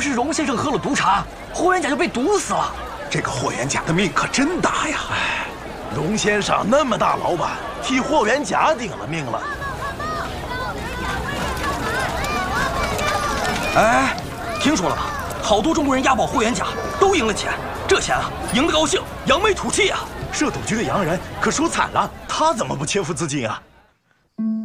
是荣先生喝了毒茶，霍元甲就被毒死了。 这个霍元甲的命可真大呀！ 哎，荣先生那么大老板，替霍元甲顶了命了。 哎，听说了吧？好多中国人押宝霍元甲，都赢了钱。这钱啊，赢得高兴，扬眉吐气啊！ 涉赌局的洋人可输惨了，他怎么不切腹自尽啊？